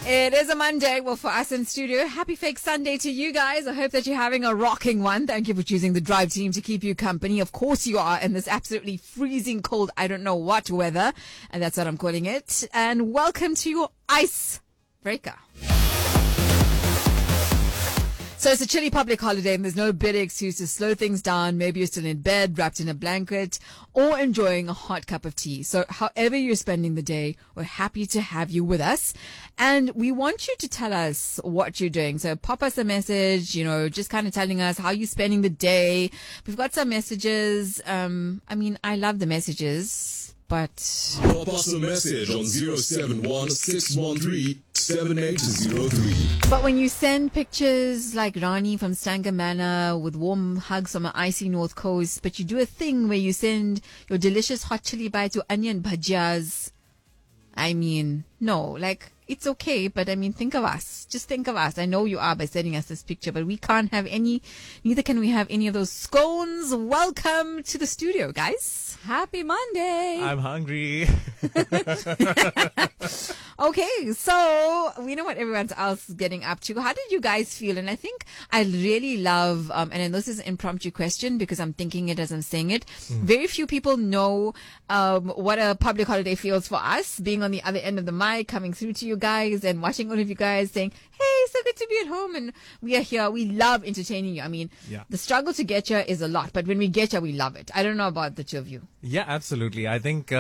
It is a Monday. Well, for us in studio, happy fake Sunday to you guys. I hope that you're having a rocking one. Thank you for choosing the Drive team to keep you company. Of course you are in this absolutely freezing cold, I don't know what weather. And that's what I'm calling it. And welcome to your icebreaker. So it's a chilly public holiday and there's no better excuse to slow things down. Maybe you're still in bed, wrapped in a blanket, or enjoying a hot cup of tea. So however you're spending the day, we're happy to have you with us. And we want you to tell us what you're doing. So pop us a message, just kind of telling us how you're spending the day. We've got some messages. I love the messages, but... Pop us a message on 071-613-7803. But when you send pictures like Rani from Stanger Manor with warm hugs from an icy north coast, but you do a thing where you send your delicious hot chili bites or onion bhajiyas, no, it's okay, but think of us. Just think of us. I know you are by sending us this picture, but we can't have any, neither can we have any of those scones. Welcome to the studio, guys. Happy Monday. I'm hungry. Okay, so we know what everyone else is getting up to. How did you guys feel? And I think I really love, and I know this is an impromptu question because I'm thinking it as I'm saying it. Very few people know what a public holiday feels for us, being on the other end of the mic, coming through to you guys and watching all of you guys saying, hey, so good to be at home. And we are here. We love entertaining you. The struggle to get here is a lot, but when we get here, we love it. I don't know about the two of you. Yeah, absolutely. I think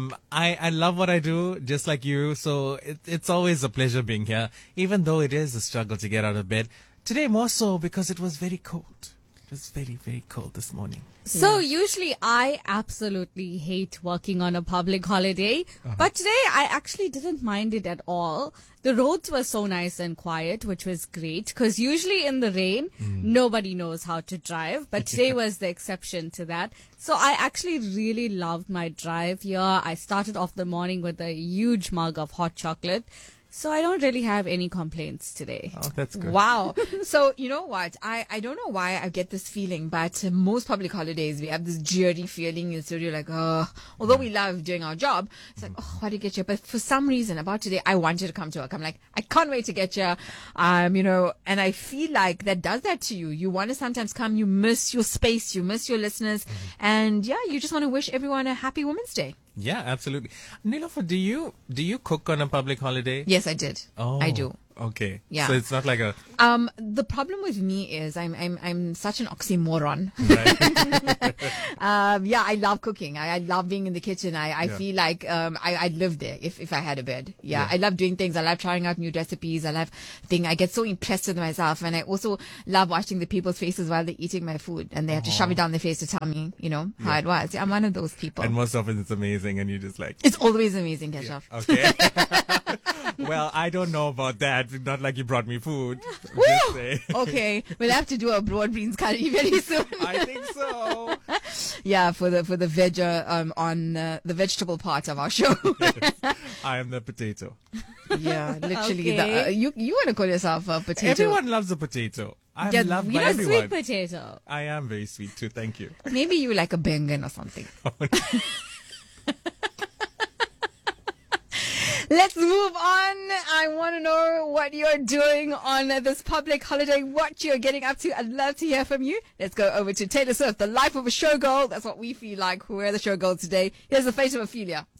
I love what I do, just like you. So it's always a pleasure being here, even though it is a struggle to get out of bed. Today more so because it was very cold. It was very, very cold this morning. So usually I absolutely hate working on a public holiday, but today I actually didn't mind it at all. The roads were so nice and quiet, which was great, because usually in the rain, nobody knows how to drive, but today was the exception to that. So I actually really loved my drive here. I started off the morning with a huge mug of hot chocolate. So I don't really have any complaints today. Oh, that's good. Wow. So you know what? I don't know why I get this feeling, but most public holidays, we have this dreary feeling. So you're like, although we love doing our job, it's like, why do you get here? But for some reason about today, I wanted to come to work. I'm like, I can't wait to get here. And I feel like that does that to you. You want to sometimes come, you miss your space, you miss your listeners. And yeah, you just want to wish everyone a happy Women's Day. Yeah, absolutely. Nilofer, do you cook on a public holiday? Yes, I did. Oh, I do. Okay. Yeah. So it's not like a... The problem with me is I'm such an oxymoron. Right. I love cooking. I love being in the kitchen. I feel like I'd live there if I had a bed. Yeah, I love doing things. I love trying out new recipes. I get so impressed with myself. And I also love watching the people's faces while they're eating my food. And they have to shove it down their face to tell me, how it was. Yeah, I'm one of those people. And most often it's amazing and you just like... It's always amazing, Keshav. Yeah. Okay. Well, I don't know about that. Not like you brought me food. Woo! Okay, we'll have to do a broad beans curry very soon. I think so. Yeah, for the veg on the vegetable part of our show. Yes. I am the potato. Yeah, literally. Okay. You want to call yourself a potato? Everyone loves a potato. I'm loved by You're a everyone. sweet potato. I am very sweet too. Thank you. Maybe you like a bengan or something. Let's move on. I want to know what you're doing on this public holiday, what you're getting up to. I'd love to hear from you. Let's go over to Taylor Swift, The Life of a Showgirl. That's what we feel like. We're the showgirls today. Here's the face of Ophelia.